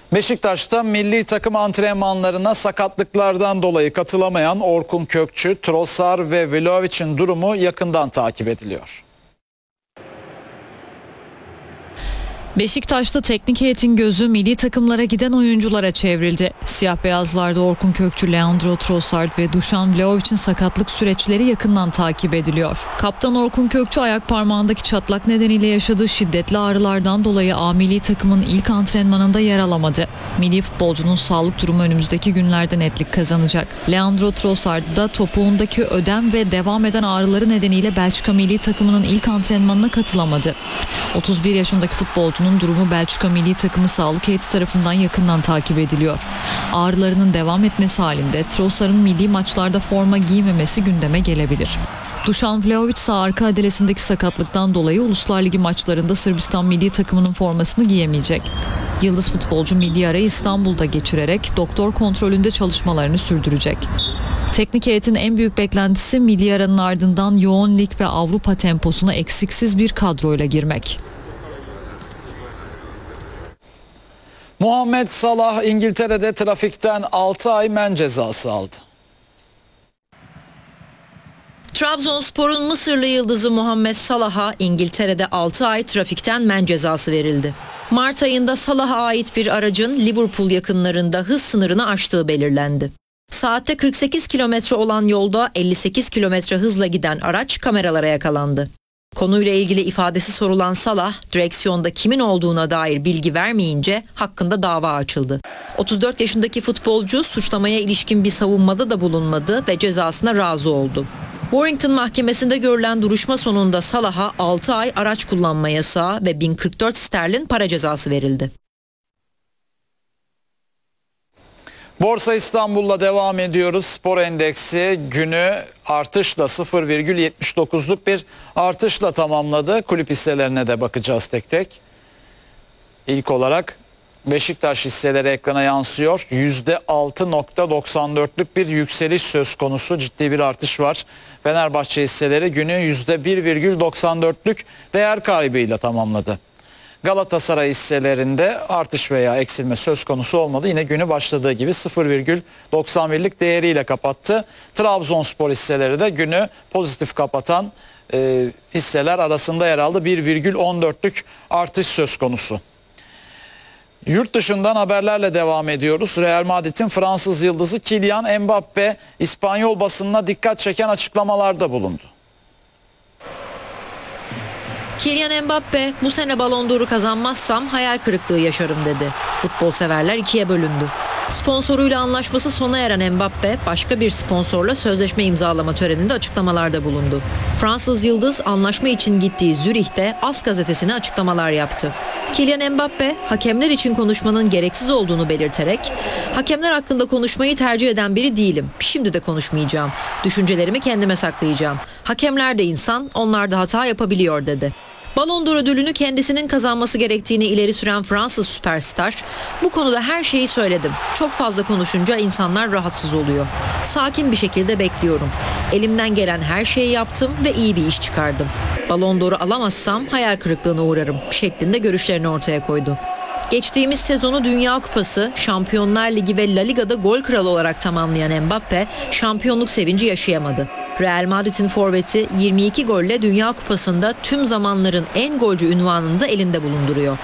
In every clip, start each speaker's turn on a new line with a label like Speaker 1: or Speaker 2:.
Speaker 1: Beşiktaş'ta milli takım antrenmanlarına sakatlıklardan dolayı katılamayan Orkun Kökçü, Trossard ve Vlahovic'in durumu yakından takip ediliyor.
Speaker 2: Beşiktaş'ta teknik heyetin gözü milli takımlara giden oyunculara çevrildi. Siyah beyazlarda Orkun Kökçü, Leandro Trossard ve Dušan Vlahovic'in sakatlık süreçleri yakından takip ediliyor. Kaptan Orkun Kökçü ayak parmağındaki çatlak nedeniyle yaşadığı şiddetli ağrılardan dolayı A milli takımın ilk antrenmanında yer alamadı. Milli futbolcunun sağlık durumu önümüzdeki günlerde netlik kazanacak. Leandro Trossard da topuğundaki ödem ve devam eden ağrıları nedeniyle Belçika milli takımının ilk antrenmanına katılamadı. 31 yaşındaki futbolcunun durumu Belçika milli takımı sağlık heyeti tarafından yakından takip ediliyor. Ağrılarının devam etmesi halinde Trossard'ın milli maçlarda forma giymemesi gündeme gelebilir. Dušan Vlahović sağ arka adalesindeki sakatlıktan dolayı Uluslar Ligi maçlarında Sırbistan milli takımının formasını giyemeyecek. Yıldız futbolcu milli arayı İstanbul'da geçirerek doktor kontrolünde çalışmalarını sürdürecek. Teknik heyetin en büyük beklentisi milli aranın ardından yoğun lig ve Avrupa temposuna eksiksiz bir kadroyla girmek.
Speaker 1: Muhammed Salah İngiltere'de trafikten 6 ay men cezası aldı.
Speaker 3: Trabzonspor'un Mısırlı yıldızı Muhammed Salah'a İngiltere'de 6 ay trafikten men cezası verildi. Mart ayında Salah'a ait bir aracın Liverpool yakınlarında hız sınırını aştığı belirlendi. Saatte 48 kilometre olan yolda 58 kilometre hızla giden araç kameralara yakalandı. Konuyla ilgili ifadesi sorulan Salah, direksiyonda kimin olduğuna dair bilgi vermeyince hakkında dava açıldı. 34 yaşındaki futbolcu suçlamaya ilişkin bir savunmada da bulunmadı ve cezasına razı oldu. Warrington Mahkemesi'nde görülen duruşma sonunda Salah'a 6 ay araç kullanma yasağı ve 1044 sterlin para cezası verildi.
Speaker 1: Borsa İstanbul'la devam ediyoruz. Spor endeksi günü artışla 0,79'luk bir artışla tamamladı. Kulüp hisselerine de bakacağız tek tek. İlk olarak Beşiktaş hisseleri ekrana yansıyor. %6,94'lük bir yükseliş söz konusu. Ciddi bir artış var. Fenerbahçe hisseleri günü %1,94'lük değer kaybıyla tamamladı. Galatasaray hisselerinde artış veya eksilme söz konusu olmadı. Yine günü başladığı gibi 0,91'lik değeriyle kapattı. Trabzonspor hisseleri de günü pozitif kapatan hisseler arasında yer aldı. 1,14'lük artış söz konusu. Yurt dışından haberlerle devam ediyoruz. Real Madrid'in Fransız yıldızı Kylian Mbappe İspanyol basınına dikkat çeken açıklamalarda bulundu.
Speaker 3: Kylian Mbappe, bu sene Ballon d'Or'u kazanmazsam hayal kırıklığı yaşarım dedi. Futbol severler ikiye bölündü. Sponsoruyla anlaşması sona eren Mbappe, başka bir sponsorla sözleşme imzalama töreninde açıklamalarda bulundu. Fransız yıldız anlaşma için gittiği Zürih'te AS gazetesine açıklamalar yaptı. Kylian Mbappe, hakemler için konuşmanın gereksiz olduğunu belirterek, "Hakemler hakkında konuşmayı tercih eden biri değilim. Şimdi de konuşmayacağım. Düşüncelerimi kendime saklayacağım. Hakemler de insan, onlar da hata yapabiliyor" dedi. Ballon d'Or ödülünü kendisinin kazanması gerektiğini ileri süren Fransız süperstar, "Bu konuda her şeyi söyledim. Çok fazla konuşunca insanlar rahatsız oluyor. Sakin bir şekilde bekliyorum. Elimden gelen her şeyi yaptım ve iyi bir iş çıkardım. Ballon d'Or'u alamazsam hayal kırıklığına uğrarım" şeklinde görüşlerini ortaya koydu. Geçtiğimiz sezonu Dünya Kupası, Şampiyonlar Ligi ve La Liga'da gol kralı olarak tamamlayan Mbappe, şampiyonluk sevinci yaşayamadı. Real Madrid'in forveti 22 golle Dünya Kupası'nda tüm zamanların en golcü unvanını da elinde bulunduruyor.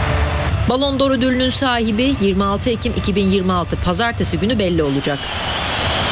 Speaker 3: Ballon d'Or ödülünün sahibi 26 Ekim 2026 Pazartesi günü belli olacak.